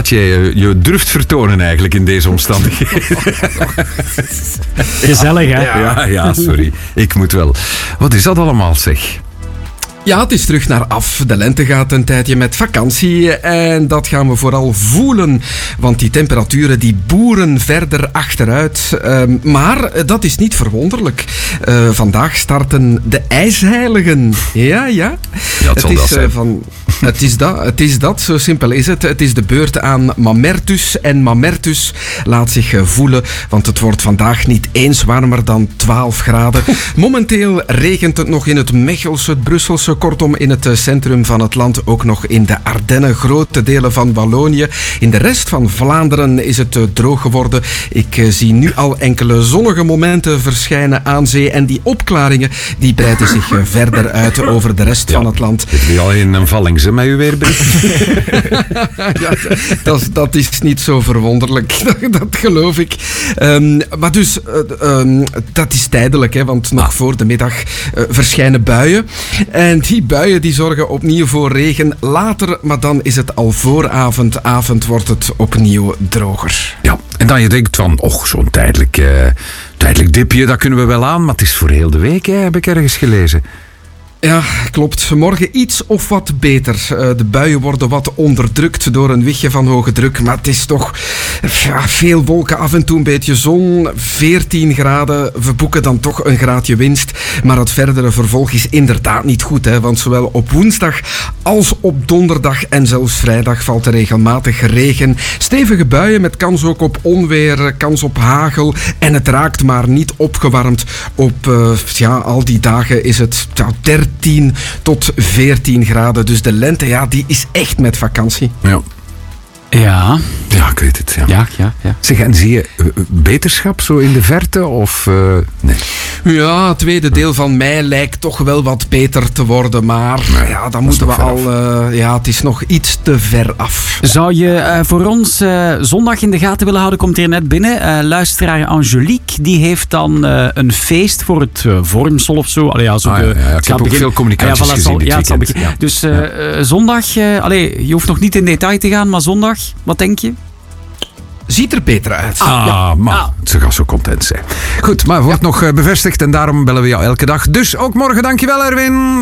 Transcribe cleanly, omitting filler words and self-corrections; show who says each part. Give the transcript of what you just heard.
Speaker 1: Je durft vertonen eigenlijk in deze omstandigheden.
Speaker 2: Gezellig, hè?
Speaker 1: Ja, sorry. Ik moet wel. Wat is dat allemaal, zeg?
Speaker 3: Ja, het is terug naar af. De lente gaat een tijdje met vakantie en dat gaan we vooral voelen. Want die temperaturen die boeren verder achteruit. Maar dat is niet verwonderlijk. Vandaag starten de ijsheiligen. Ja.
Speaker 1: Het zal dat zijn.
Speaker 3: Het is dat, zo simpel is het. Het is de beurt aan Mamertus. En Mamertus laat zich voelen, want het wordt vandaag niet eens warmer dan 12 graden. Momenteel regent het nog in het Mechelse, het Brusselse, kortom in het centrum van het land, ook nog in de Ardennen, grote delen van Wallonië. In de rest van Vlaanderen is het droog geworden. Ik zie nu al enkele zonnige momenten verschijnen aan zee en die opklaringen die breiden zich verder uit over de rest van het land.
Speaker 1: Zit u al in een valling, ze met uw weerbericht?
Speaker 3: Dat is niet zo verwonderlijk, dat geloof ik. Maar dus, dat is tijdelijk, hè, want nog voor de middag verschijnen buien. En die buien die zorgen opnieuw voor regen later, maar dan is het al vooravond. Avond wordt het opnieuw droger.
Speaker 1: Ja, en dan je denkt van, zo'n tijdelijk dipje, dat kunnen we wel aan, maar het is voor heel de week, hè, heb ik ergens gelezen.
Speaker 3: Ja, klopt. Morgen iets of wat beter. De buien worden wat onderdrukt door een wichtje van hoge druk. Maar het is toch veel wolken, af en toe een beetje zon. 14 graden. We boeken dan toch een graadje winst. Maar het verdere vervolg is inderdaad niet goed. Hè? Want zowel op woensdag als op donderdag en zelfs vrijdag valt er regelmatig regen. Stevige buien met kans ook op onweer, kans op hagel. En het raakt maar niet opgewarmd. Op al die dagen is het 13 tot 14 graden. Dus de lente, die is echt met vakantie.
Speaker 2: Ja.
Speaker 1: Ja, ik weet het.
Speaker 2: Ja.
Speaker 1: Zeg, en zie je beterschap zo in de verte of nee?
Speaker 3: Ja, het tweede deel van mei lijkt toch wel wat beter te worden. Maar dan moeten we al... het is nog iets te ver af.
Speaker 2: Zou je voor ons zondag in de gaten willen houden? Komt hier net binnen. Luisteraar Angelique, die heeft dan een feest voor het vormsel of zo.
Speaker 1: Ik heb ook veel communicaties gezien dit weekend.
Speaker 2: Dus zondag... je hoeft nog niet in detail te gaan, maar zondag, wat denk je?
Speaker 3: Ziet er beter uit.
Speaker 1: Ze gaat zo content zijn. Goed, maar wordt nog bevestigd en daarom bellen we jou elke dag. Dus ook morgen, dankjewel Erwin.